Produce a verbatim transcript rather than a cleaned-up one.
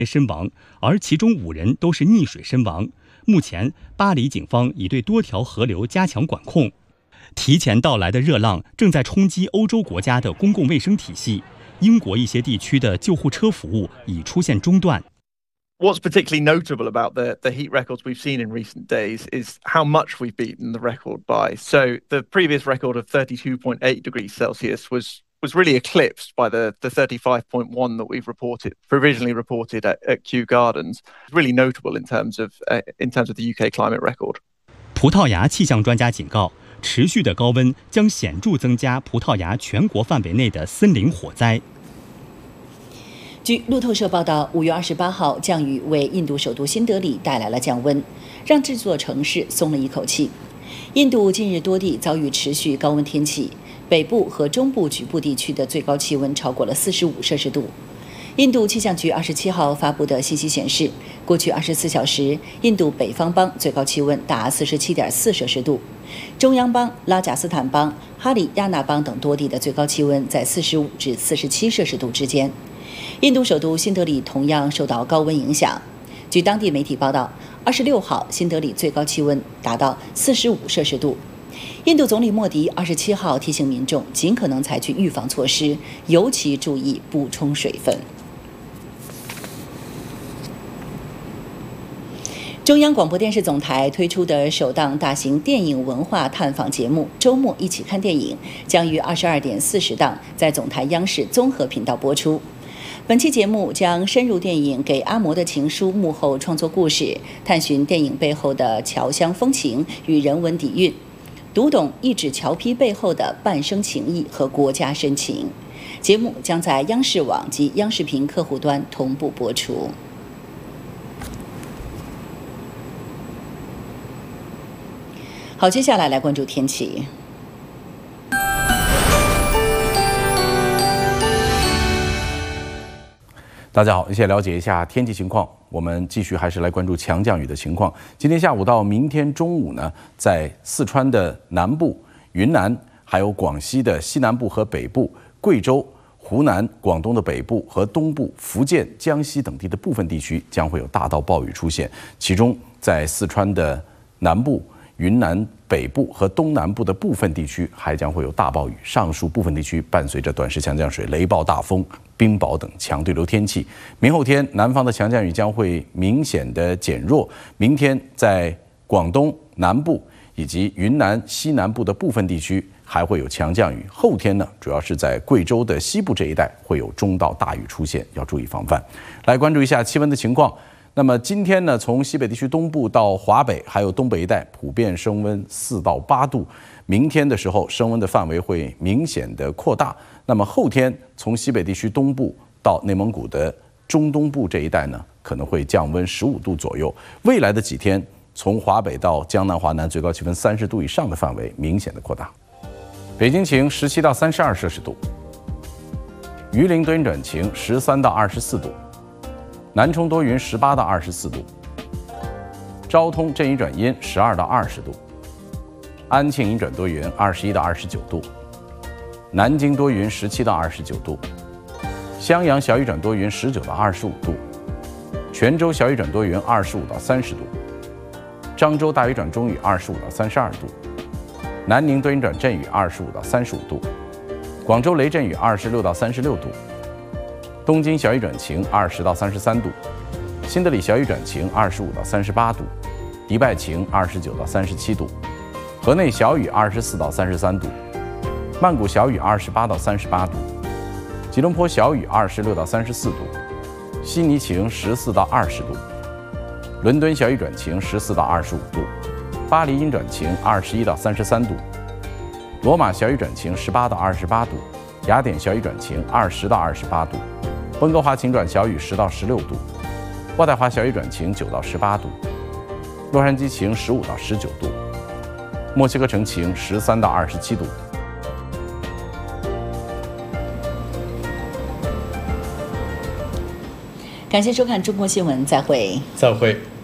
身亡，而其中五人都是溺水身亡。目前，巴黎警方已对多条河流加强管控。提前到来的热浪正在冲击欧洲国家的公共卫生体系，英国一些地区的救护车服务已出现中断。 What's particularly notable about the, the heat records we've seen in recent days is how much we've beaten the record by. So the previous record of thirty-two point eight degrees Celsius was was really eclipsed by the, the thirty-five point one that we've reported, provisionally reported at, at Kew Gardens. It's really notable in terms of uh, in terms of the U K climate record. 葡萄牙气象专家警告，持续的高温将显著增加葡萄牙全国范围内的森林火灾。 据路透社报道，五月二十八号，降雨为印度首都新德里带来了降温，让这座城市松了一口气。印度近日多地遭遇持续高温天气，北部和中部局部地区的最高气温超过了四十五摄氏度。印度气象局二十七号发布的信息显示，过去二十四小时，印度北方邦最高气温达四十七点四摄氏度，中央邦、拉贾斯坦邦、哈里亚纳邦等多地的最高气温在四十五至四十七摄氏度之间。印度首都新德里同样受到高温影响。据当地媒体报道，二十六号新德里最高气温达到四十五摄氏度。印度总理莫迪二十七号提醒民众尽可能采取预防措施，尤其注意补充水分。中央广播电视总台推出的首档大型电影文化探访节目《周末一起看电影》将于二十二点四十档在总台央视综合频道播出。本期节目将深入电影《给阿嬷的情书》幕后创作故事，探寻电影背后的侨乡风情与人文底蕴，读懂一纸侨批背后的半生情谊和国家深情。节目将在央视网及央视频客户端同步播出。好，接下来来关注天气。 大家好，一起了解一下天气情况。我们继续还是来关注强降雨的情况。今天下午到明天中午呢，在四川的南部、云南，还有广西的西南部和北部、贵州、湖南、广东的北部和东部、福建、江西等地的部分地区将会有大到暴雨出现。其中，在四川的南部、云南北部和东南部的部分地区还将会有大暴雨，上述部分地区伴随着短时强降水、雷暴大风、冰雹等强对流天气。明后天，南方的强降雨将会明显的减弱。明天在广东南部以及云南西南部的部分地区还会有强降雨。后天呢，主要是在贵州的西部这一带会有中到大雨出现，要注意防范。来关注一下气温的情况。那么今天呢，从西北地区东部到华北还有东北一带，普遍升温四到八度。明天的时候，升温的范围会明显的扩大。那么后天，从西北地区东部到内蒙古的中东部这一带呢，可能会降温十五度左右。未来的几天，从华北到江南、华南，最高气温三十度以上的范围明显的扩大。北京晴，十七到三十二摄氏度；榆林多云转晴，十三到二十四度。南充多云，十八到二十四度；昭通阵雨转阴，十二到二十度；安庆阴转多云，二十一到二十九度；南京多云，十七到二十九度；襄阳小雨转多云，十九到二十五度；泉州小雨转多云，二十五到三十度；漳州大雨转中雨，二十五到三十二度；南宁多云转阵雨，二十五到三十五度；广州雷阵雨，二十六到三十六度。东京小雨转晴，二十到三十三度；新德里小雨转晴，二十五到三十八度；迪拜晴，二十九到三十七度；河内小雨，二十四到三十三度；曼谷小雨，二十八到三十八度；吉隆坡小雨，二十六到三十四度；悉尼晴，十四到二十度；伦敦小雨转晴，十四到二十五度；巴黎阴转晴，二十一到三十三度；罗马小雨转晴，十八到二十八度；雅典小雨转晴，二十到二十八度；温哥华晴转小雨，十到十六度；渥太华小雨转晴，九到十八度；洛杉矶晴，十五到十九度；墨西哥城晴，十三到二十七度。 感谢收看中国新闻，再会。 再会。